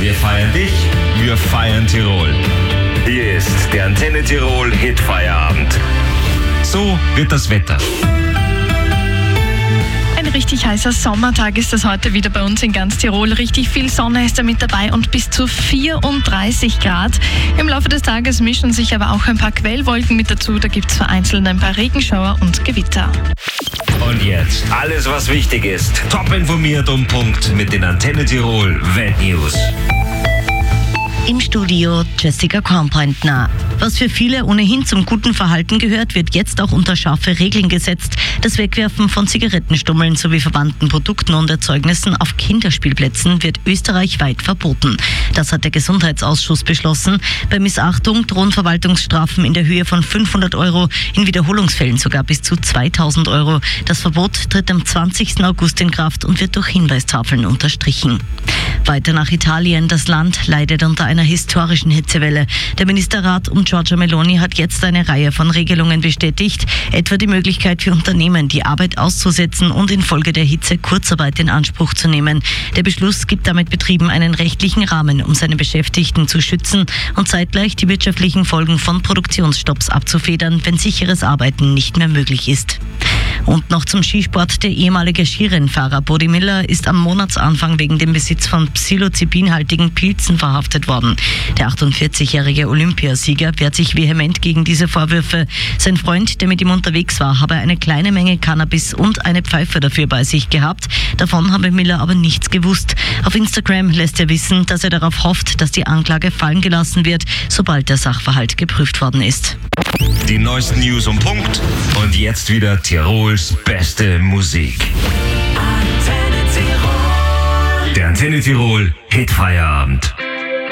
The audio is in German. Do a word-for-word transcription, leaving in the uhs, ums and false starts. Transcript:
Wir feiern dich, wir feiern Tirol. Hier ist der Antenne Tirol Hitfeierabend. So wird das Wetter. Ein richtig heißer Sommertag ist das heute wieder bei uns in ganz Tirol. Richtig viel Sonne ist da mit dabei und bis zu vierunddreißig Grad. Im Laufe des Tages mischen sich aber auch ein paar Quellwolken mit dazu. Da gibt es vereinzelt ein paar Regenschauer und Gewitter. Und jetzt alles, was wichtig ist. Top informiert um Punkt mit den Antenne Tirol Weltnews. Im Studio Jessica Kornpointner. Was für viele ohnehin zum guten Verhalten gehört, wird jetzt auch unter scharfe Regeln gesetzt. Das Wegwerfen von Zigarettenstummeln sowie verwandten Produkten und Erzeugnissen auf Kinderspielplätzen wird österreichweit verboten. Das hat der Gesundheitsausschuss beschlossen. Bei Missachtung drohen Verwaltungsstrafen in der Höhe von fünfhundert Euro, in Wiederholungsfällen sogar bis zu zweitausend Euro. Das Verbot tritt am zwanzigsten August in Kraft und wird durch Hinweistafeln unterstrichen. Weiter nach Italien. Das Land leidet unter einer historischen Hitzewelle. Der Ministerrat um Giorgia Meloni hat jetzt eine Reihe von Regelungen bestätigt, etwa die Möglichkeit für Unternehmen, die Arbeit auszusetzen und infolge der Hitze Kurzarbeit in Anspruch zu nehmen. Der Beschluss gibt damit Betrieben einen rechtlichen Rahmen, um seine Beschäftigten zu schützen und zeitgleich die wirtschaftlichen Folgen von Produktionsstopps abzufedern, wenn sicheres Arbeiten nicht mehr möglich ist. Und noch zum Skisport. Der ehemalige Skirennfahrer Bodi Miller ist am Monatsanfang wegen dem Besitz von psilocybinhaltigen Pilzen verhaftet worden. Der achtundvierzigjährige Olympiasieger wehrt sich vehement gegen diese Vorwürfe. Sein Freund, der mit ihm unterwegs war, habe eine kleine Menge Cannabis und eine Pfeife dafür bei sich gehabt. Davon habe Miller aber nichts gewusst. Auf Instagram lässt er wissen, dass er darauf hofft, dass die Anklage fallen gelassen wird, sobald der Sachverhalt geprüft worden ist. Die neuesten News um Punkt und jetzt wieder Tirols beste Musik. Antenne Tirol. Der Antenne Tirol Hitfeierabend.